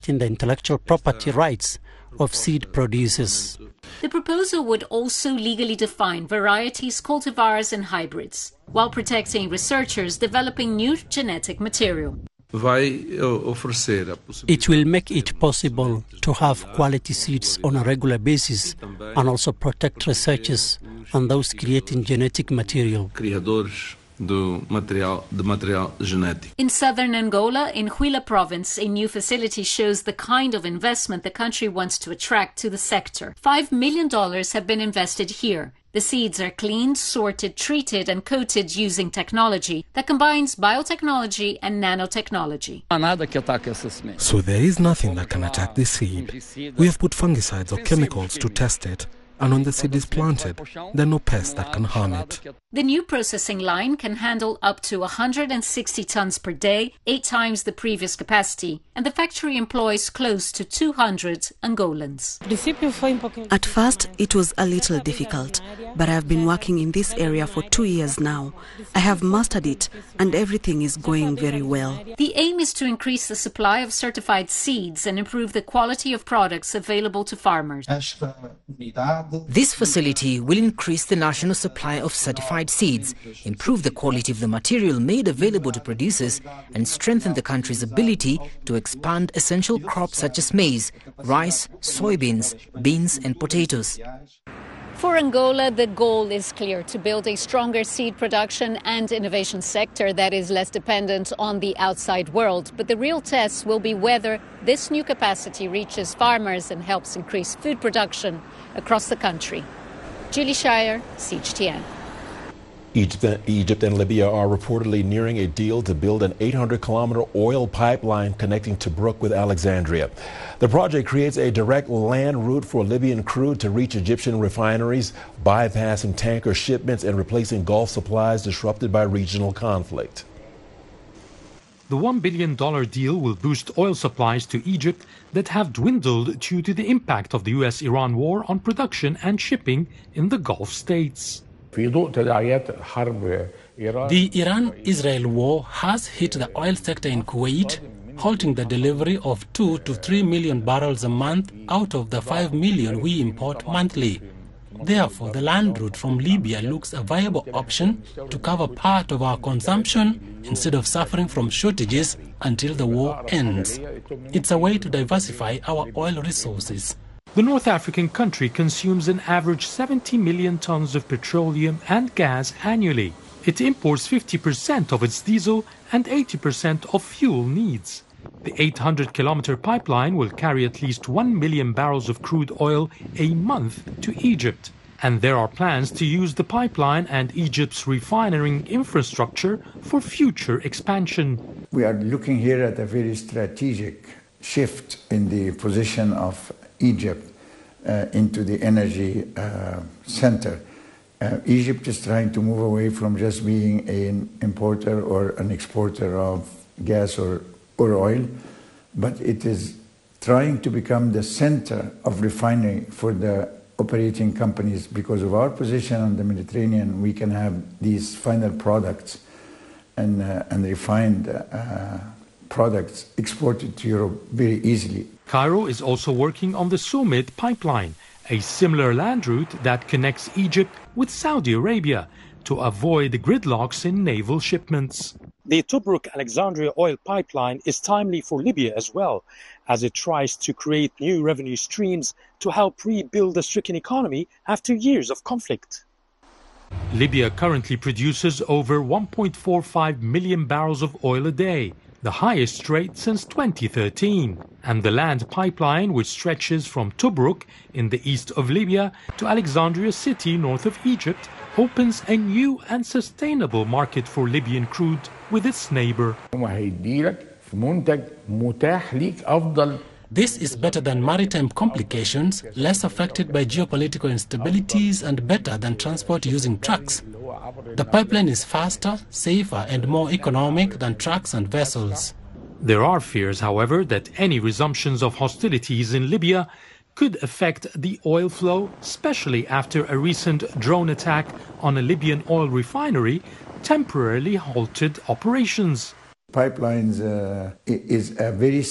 in the intellectual property rights of seed producers. The proposal would also legally define varieties, cultivars and hybrids, while protecting researchers developing new genetic material. It will make it possible to have quality seeds on a regular basis and also protect researchers and those creating genetic material. In southern Angola, in Huila province, a new facility shows the kind of investment the country wants to attract to the sector. $5 million have been invested here. The seeds are cleaned, sorted, treated and coated using technology that combines biotechnology and nanotechnology. So there is nothing that can attack the seed. We have put fungicides or chemicals to test it, and when the seed is planted, there are no pests that can harm it. The new processing line can handle up to 160 tons per day, 8 times the previous capacity, and the factory employs close to 200 Angolans. At first, it was a little difficult, but I have been working in this area for 2 years now. I have mastered it, and everything is going very well. The aim is to increase the supply of certified seeds and improve the quality of products available to farmers. This facility will increase the national supply of certified seeds, improve the quality of the material made available to producers, and strengthen the country's ability to expand essential crops such as maize, rice, soybeans, beans and potatoes. For Angola, the goal is clear: to build a stronger seed production and innovation sector that is less dependent on the outside world. But the real test will be whether this new capacity reaches farmers and helps increase food production across the country. Julie Shire, CGTN. Egypt and Libya are reportedly nearing a deal to build an 800-kilometer oil pipeline connecting Tobruk with Alexandria. The project creates a direct land route for Libyan crude to reach Egyptian refineries, bypassing tanker shipments and replacing Gulf supplies disrupted by regional conflict. The $1 billion deal will boost oil supplies to Egypt that have dwindled due to the impact of the US-Iran war on production and shipping in the Gulf states. The Iran-Israel war has hit the oil sector in Kuwait, halting the delivery of 2 to 3 million barrels a month out of the 5 million we import monthly. Therefore, the land route from Libya looks a viable option to cover part of our consumption instead of suffering from shortages until the war ends. It's a way to diversify our oil resources. The North African country consumes an average 70 million tons of petroleum and gas annually. It imports 50% of its diesel and 80% of fuel needs. The 800-kilometer pipeline will carry at least 1 million barrels of crude oil a month to Egypt. And there are plans to use the pipeline and Egypt's refining infrastructure for future expansion. We are looking here at a very strategic shift in the position of Egypt into the energy center. Egypt is trying to move away from just being an importer or an exporter of gas or oil, but it is trying to become the center of refining for the operating companies. Because of our position on the Mediterranean, we can have these final products and refined products exported to Europe very easily. Cairo is also working on the Soumid pipeline, a similar land route that connects Egypt with Saudi Arabia to avoid gridlocks in naval shipments. The Tobruk-Alexandria oil pipeline is timely for Libya as well, as it tries to create new revenue streams to help rebuild the stricken economy after years of conflict. Libya currently produces over 1.45 million barrels of oil a day, the highest rate since 2013. And the land pipeline, which stretches from Tobruk in the east of Libya to Alexandria city north of Egypt, opens a new and sustainable market for Libyan crude with its neighbor. This is better than maritime complications, less affected by geopolitical instabilities, and better than transport using trucks. The pipeline is faster, safer and more economic than trucks and vessels. There are fears, however, that any resumptions of hostilities in Libya could affect the oil flow, especially after a recent drone attack on a Libyan oil refinery temporarily halted operations. Pipelines is a very